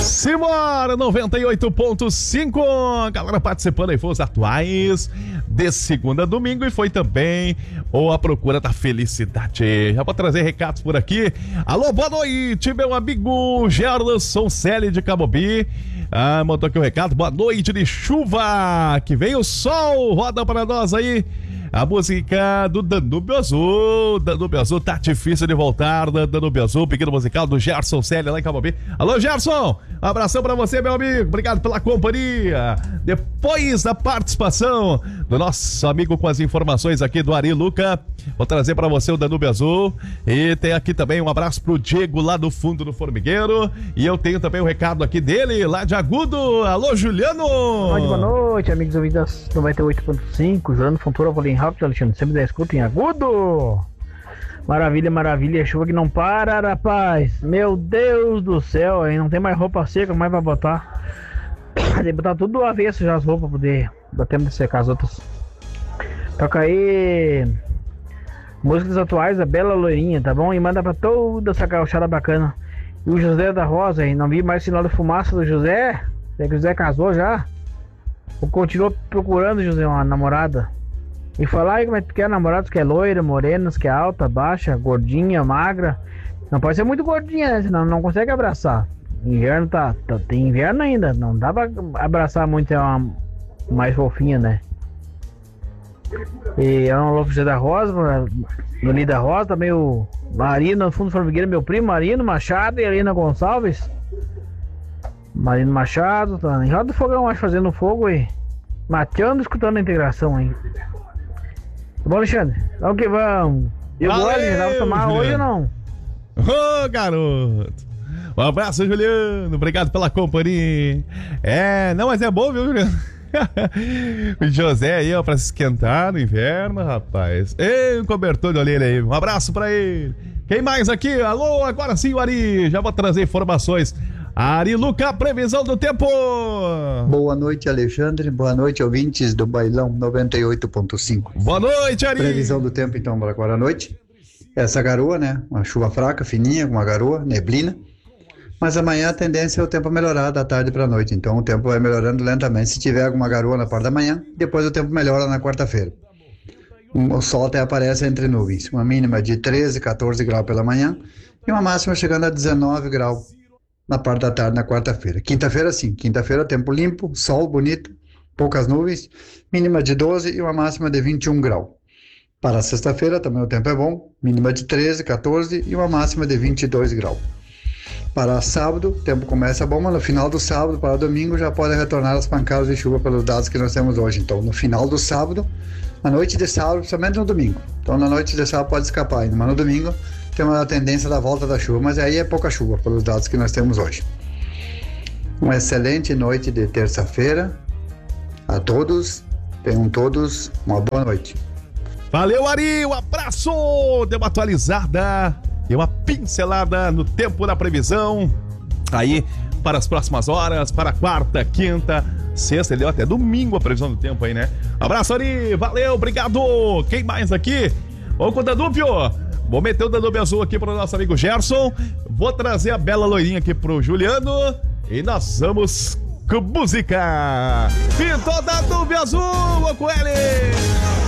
Simbora, 98.5. Galera participando aí, foi os atuais de segunda a domingo e foi também A Procura da Felicidade. Já vou trazer recados por aqui. Alô, boa noite, meu amigo Gerson Celi de Camobi. Mandou aqui o recado. Boa noite de chuva, que vem o sol. Roda para nós aí a música do Danúbio Azul. Danúbio Azul, tá difícil de voltar. Danúbio Azul, pedido musical do Gerson Celi lá em Camobi. Alô, Gerson, um abração pra você, meu amigo. Obrigado pela companhia. Depois da participação do nosso amigo com as informações aqui do Ari Luca, vou trazer pra você o Danúbio Azul. E tem aqui também um abraço pro Diego lá do fundo do formigueiro. E eu tenho também o recado aqui dele, lá de Agudo. Alô, Juliano. Boa noite, amigos ouvintes 98.5. Juliano Fontoura, vou ler rápido, Alexandre. Sempre da escuta em Agudo. Maravilha, maravilha. Chuva que não para, rapaz. Meu Deus do céu, hein? Não tem mais roupa seca, mais pra botar. Tem que botar tudo do avesso já as roupas pra poder dar tempo de secar as outras. Toca aí músicas atuais, a Bela Loirinha, tá bom? E manda pra toda essa gauchada bacana. E o José da Rosa, hein? Não vi mais sinal de fumaça do José. Será que o José casou já? Ou continua procurando, José, uma namorada? E falar aí como é que quer namorada, que é loira, morena, que é alta, baixa, gordinha, magra. Não pode ser muito gordinha, né? Senão não consegue abraçar. Inverno tem inverno ainda. Não dá pra abraçar muito, é uma mais fofinha, né? E a Ana José da Rosa, no Lida Rosa, também o Marino, no fundo do formigueiro, meu primo Marino Machado e a Helena Gonçalves. Marino Machado, tá em roda do fogão, acho, fazendo fogo e mateando, escutando a integração, hein? Tá bom, Alexandre? Vamos que vamos. E o gole, dá pra tomar hoje ou não? Ô, garoto. Um abraço, Juliano. Obrigado pela companhia. Não, mas é bom, viu, Juliano? O José aí, ó, pra se esquentar no inverno, rapaz. Ei, um cobertor de orelha aí. Um abraço pra ele. Quem mais aqui? Alô, agora sim, o Ari. Já vou trazer informações. Ari Luca, previsão do tempo. Boa noite, Alexandre. Boa noite, ouvintes do Bailão 98.5. Boa noite, Ari. Previsão do tempo, então, para agora à noite. Essa garoa, né? Uma chuva fraca, fininha, com uma garoa, neblina. Mas amanhã a tendência é o tempo melhorar da tarde para a noite. Então o tempo vai melhorando lentamente. Se tiver alguma garoa na parte da manhã, depois o tempo melhora na quarta-feira. O sol até aparece entre nuvens. Uma mínima de 13, 14 graus pela manhã e uma máxima chegando a 19 graus na parte da tarde na quarta-feira. Quinta-feira sim. Quinta-feira tempo limpo, sol bonito, poucas nuvens, mínima de 12 e uma máxima de 21 graus. Para sexta-feira também o tempo é bom, mínima de 13, 14 e uma máxima de 22 graus. Para sábado, o tempo começa bom, mas no final do sábado para domingo já podem retornar as pancadas de chuva pelos dados que nós temos hoje. Então, no final do sábado, na noite de sábado, principalmente no domingo. Então, na noite de sábado pode escapar ainda, mas no domingo tem uma tendência da volta da chuva, mas aí é pouca chuva pelos dados que nós temos hoje. Uma excelente noite de terça-feira a todos. Tenham todos uma boa noite. Valeu, Ari, um abraço! Deu uma atualizada e uma pincelada no tempo da previsão. Aí, para as próximas horas, para quarta, quinta, sexta, ele deu até domingo a previsão do tempo aí, né? Abraço, Ari, valeu, obrigado! Quem mais aqui? Vamos com o Danúbio. Vou meter o Danúbio Azul aqui para o nosso amigo Gerson. Vou trazer a Bela Loirinha aqui pro Juliano. E nós vamos com música. Pintou Danúbio Azul, vou com ele!